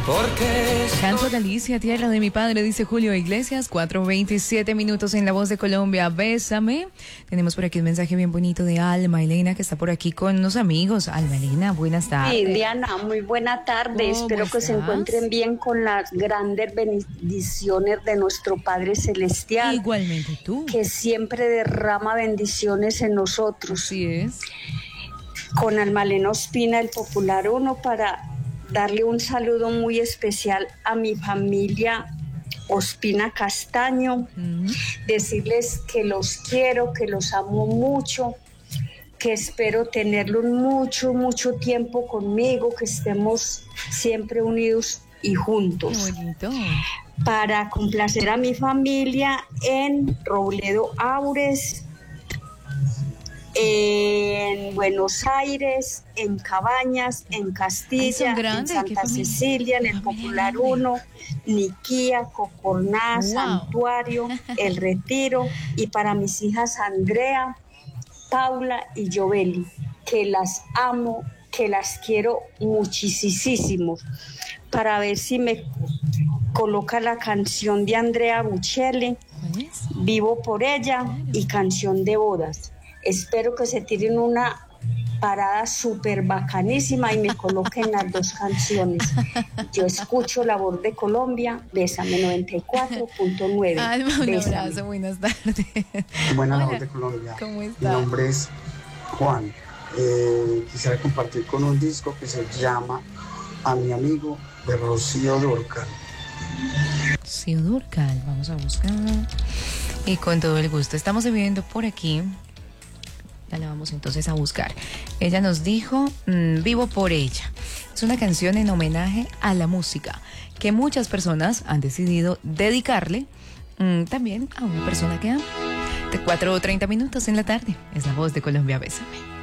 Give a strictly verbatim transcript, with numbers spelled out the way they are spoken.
Porque Canto Galicia, tierra de mi padre, dice Julio Iglesias. Cuatro veintisiete minutos en La Voz de Colombia. Bésame. Tenemos por aquí un mensaje bien bonito de Alma Elena, que está por aquí con unos amigos. Alma Elena, buenas tardes. Sí, Diana, muy buena tarde. Espero que estás? se encuentren bien con las grandes bendiciones de nuestro Padre Celestial. Igualmente tú. Que siempre derrama bendiciones en nosotros. Así es. Con Alma Elena Ospina, el Popular uno, para darle un saludo muy especial a mi familia Ospina Castaño, mm. decirles que los quiero, que los amo mucho, que espero tenerlos mucho, mucho tiempo conmigo, que estemos siempre unidos y juntos. Qué bonito. Para complacer a mi familia en Robledo Aures, en Buenos Aires, en Cabañas, en Castilla, en Santa Cecilia, en el Popular uno, Niquía, Cocorná, wow. Santuario, El Retiro, y para mis hijas Andrea, Paula y Joveli, que las amo, que las quiero muchísimo, para ver si me coloca la canción de Andrea Bocelli, Vivo por ella, y Canción de Bodas. Espero que se tiren una parada súper bacanísima y me coloquen las dos canciones. Yo escucho La Voz de Colombia, Bésame noventa y cuatro punto nueve. Alma, un Bésame. Abrazo, buenas tardes. Buena La Voz de Colombia. ¿Cómo está? Mi nombre es Juan. Eh, quisiera compartir con un disco que se llama A mi amigo, de Rocío Dúrcal. Rocío Dúrcal, vamos a buscar. Y con todo el gusto. Estamos viviendo por aquí. Ya la vamos entonces a buscar. Ella nos dijo, mmm, Vivo por ella. Es una canción en homenaje a la música que muchas personas han decidido dedicarle mmm, también a una persona que ama. De cuatro o treinta minutos en la tarde. Es La Voz de Colombia. Bésame.